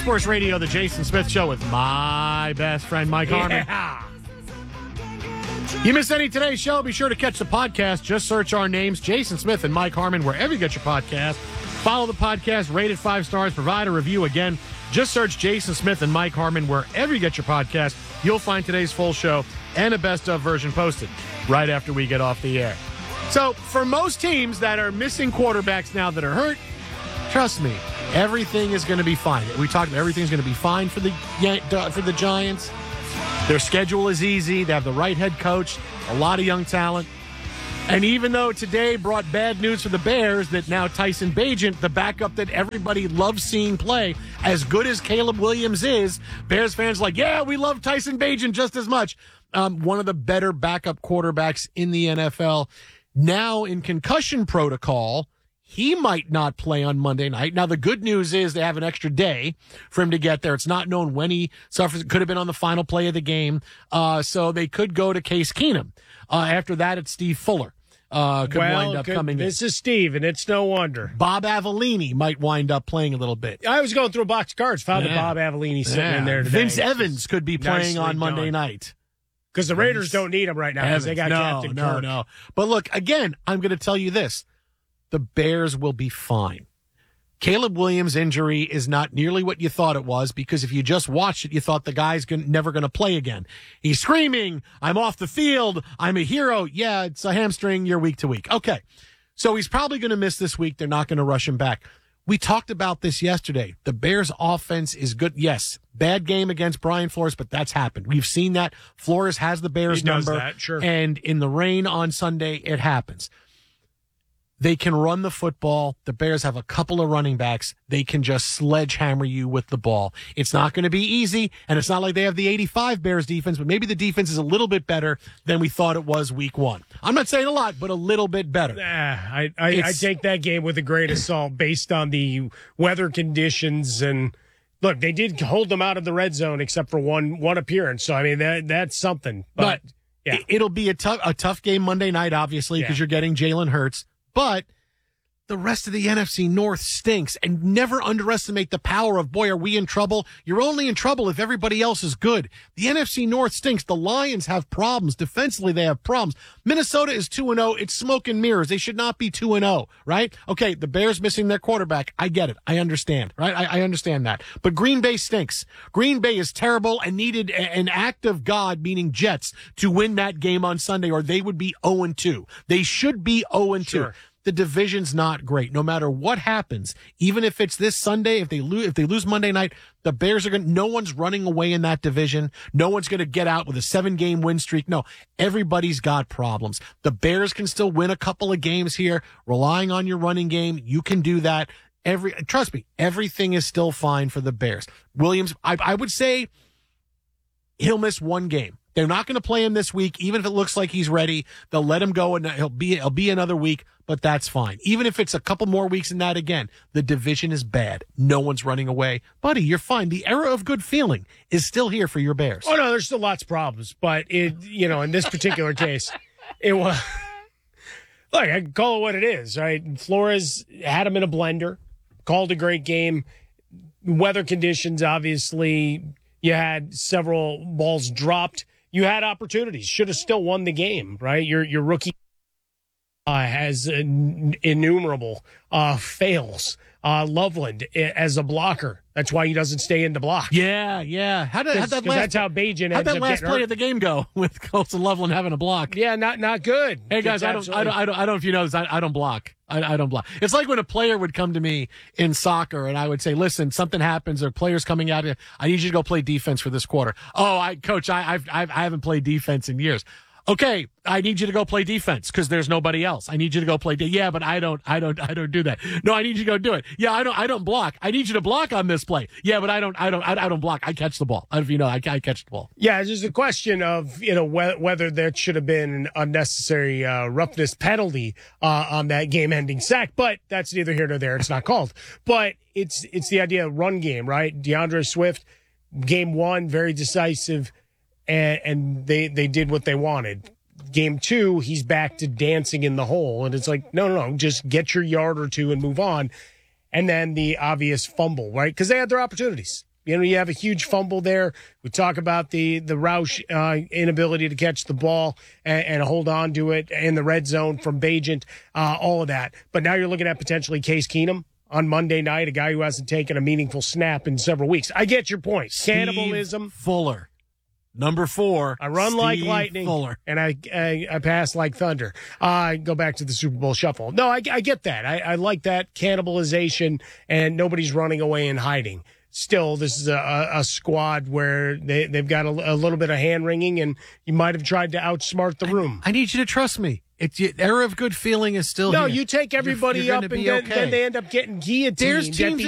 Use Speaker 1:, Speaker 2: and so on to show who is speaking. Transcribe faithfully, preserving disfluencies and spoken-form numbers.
Speaker 1: Sports Radio, the Jason Smith Show with my best friend, Mike Harmon.
Speaker 2: Yeah.
Speaker 1: You miss any of today's show, be sure to catch the podcast. Just search our names, Jason Smith and Mike Harmon, wherever you get your podcast. Follow the podcast, rate it five stars, provide a review. Again, just search Jason Smith and Mike Harmon wherever you get your podcast. You'll find today's full show and a best-of version posted right after we get off the air. So, for most teams that are missing quarterbacks now that are hurt, trust me, everything is going to be fine. We talked about everything's going to be fine for the for the Giants. Their schedule is easy. They have the right head coach, a lot of young talent. And even though today brought bad news for the Bears that now Tyson Bagent, the backup that everybody loves seeing play, as good as Caleb Williams is, Bears fans are like, yeah, we love Tyson Bagent just as much. Um, one of the better backup quarterbacks in the N F L. Now in concussion protocol, he might not play on Monday night. Now, the good news is they have an extra day for him to get there. It's not known when he suffers. It could have been on the final play of the game. Uh, so they could go to Case Keenum. Uh, after that, it's Steve Fuller. Uh, could
Speaker 2: well,
Speaker 1: wind up
Speaker 2: could,
Speaker 1: coming
Speaker 2: this
Speaker 1: in.
Speaker 2: is Steve, and it's no wonder.
Speaker 1: Bob Avellini might wind up playing a little bit.
Speaker 2: I was going through a box of cards, found
Speaker 1: Yeah.
Speaker 2: a Bob Avellini sitting
Speaker 1: Yeah.
Speaker 2: in there today.
Speaker 1: Vince Evans could be playing
Speaker 2: Nicely
Speaker 1: on Monday
Speaker 2: done.
Speaker 1: night.
Speaker 2: Because the Raiders don't need him right now because they got
Speaker 1: no,
Speaker 2: Captain
Speaker 1: no,
Speaker 2: Kirk.
Speaker 1: no. But look, again, I'm going to tell you this. The Bears will be fine. Caleb Williams' injury is not nearly what you thought it was, because if you just watched it, you thought the guy's gonna, never going to play again. He's screaming, I'm off the field, I'm a hero. Yeah, it's a hamstring, you're week to week. Okay, so he's probably going to miss this week. They're not going to rush him back. We talked about this yesterday. The Bears' offense is good. Yes, bad game against Brian Flores, but that's happened. We've seen that. Flores has the Bears
Speaker 2: He does
Speaker 1: number.
Speaker 2: that, sure.
Speaker 1: And in the rain on Sunday, it happens. They can run the football. The Bears have a couple of running backs. They can just sledgehammer you with the ball. It's not going to be easy, and it's not like they have the eighty-five Bears defense, but maybe the defense is a little bit better than we thought it was week one. I'm not saying a lot, but a little bit better.
Speaker 2: Nah, I, I, I
Speaker 1: It's-
Speaker 2: take that game with a grain of salt based on the weather conditions. And look, they did hold them out of the red zone except for one one appearance. So, I mean, that that's something. But,
Speaker 1: But
Speaker 2: yeah.
Speaker 1: it- it'll be a tough a tough game Monday night, obviously, because
Speaker 2: Yeah.
Speaker 1: you're getting Jalen Hurts. But the rest of the N F C North stinks, and never underestimate the power of, boy, are we in trouble? You're only in trouble if everybody else is good. The N F C North stinks. The Lions have problems. Defensively, they have problems. Minnesota is two and oh. It's smoke and mirrors. They should not be two and oh, right? Okay, the Bears missing their quarterback. I get it. I understand, right? I, I understand that. But Green Bay stinks. Green Bay is terrible and needed a- an act of God, meaning Jets, to win that game on Sunday, or they would be oh and two. They should be oh and two.
Speaker 2: Sure.
Speaker 1: The division's not great. No matter what happens, even if it's this Sunday, if they lose, if they lose Monday night, the Bears are going to, no one's running away in that division. No one's going to get out with a seven game win streak. No, everybody's got problems. The Bears can still win a couple of games here, relying on your running game. You can do that. Every, trust me, everything is still fine for the Bears. Williams, I, I would say he'll miss one game. They're not going to play him this week, even if it looks like he's ready. They'll let him go, and he'll be he'll be another week, but that's fine. Even if it's a couple more weeks than that, again, the division is bad. No one's running away. Buddy, you're fine. The era of good feeling is still here for your Bears.
Speaker 2: Oh, no, there's still lots of problems. But, it, you know, in this particular case, it was. Look, I can call it what it is, right? Flores had him in a blender, called a great game. Weather conditions, obviously, you had several balls dropped. You had opportunities. Should have still won the game, right? Your your rookie uh, has in, innumerable uh, fails. Uh, Loveland eh, as a blocker. That's why he doesn't stay in the block.
Speaker 1: Yeah, yeah. How did how'd that last?
Speaker 2: That's how Bajan
Speaker 1: How'd
Speaker 2: ends
Speaker 1: that
Speaker 2: up
Speaker 1: last
Speaker 2: getting
Speaker 1: play
Speaker 2: hurt.
Speaker 1: of the game go with Colson Loveland having a block?
Speaker 2: Yeah, not not good.
Speaker 1: Hey guys,
Speaker 2: It's
Speaker 1: I don't, I
Speaker 2: absolutely-
Speaker 1: don't, I don't, I don't know if you know this. I, I don't block. I, I don't block. It's like when a player would come to me in soccer, and I would say, "Listen, something happens. There are players coming out. I need you to go play defense for this quarter." Oh, I coach, I, I've, I've, I haven't played defense in years. Okay, I need you to go play defense because there's nobody else. I need you to go play. De- yeah, but I don't, I don't, I don't do that. No, I need you to go do it. Yeah, I don't, I don't block. I need you to block on this play. Yeah, but I don't, I don't, I, I don't block. I catch the ball. I don't know if you know, I, I catch the ball.
Speaker 2: Yeah, it's just a question of, you know, whe- whether there should have been an unnecessary uh, roughness penalty uh, on that game-ending sack, but that's neither here nor there. It's not called. But it's it's the idea of run game, right? DeAndre Swift, game one, very decisive, and, and they, they did what they wanted. Game two, he's back to dancing in the hole, and it's like, no, no, no, just get your yard or two and move on. And then the obvious fumble, right? Because they had their opportunities. You know, you have a huge fumble there. We talk about the the Roush uh, inability to catch the ball and, and hold on to it in the red zone from Bagent, uh, all of that. But now you're looking at potentially Case Keenum on Monday night, a guy who hasn't taken a meaningful snap in several weeks. I get your point.
Speaker 1: Steve
Speaker 2: Cannibalism.
Speaker 1: Fuller. Number four.
Speaker 2: I run
Speaker 1: Steve
Speaker 2: like lightning,
Speaker 1: Fuller.
Speaker 2: and I, I I pass like thunder. I uh, go back to the Super Bowl shuffle. No, I, I get that. I, I like that cannibalization, and nobody's running away and hiding. Still, this is a, a squad where they, they've got a, a little bit of hand-wringing, and you might have tried to outsmart the room.
Speaker 1: I, I need you to trust me. It's the era of good feeling is still
Speaker 2: no,
Speaker 1: here.
Speaker 2: you take everybody
Speaker 1: You're, you're
Speaker 2: up, and
Speaker 1: be
Speaker 2: then,
Speaker 1: okay.
Speaker 2: then they end up getting guillotined
Speaker 1: There's
Speaker 2: at
Speaker 1: teams
Speaker 2: the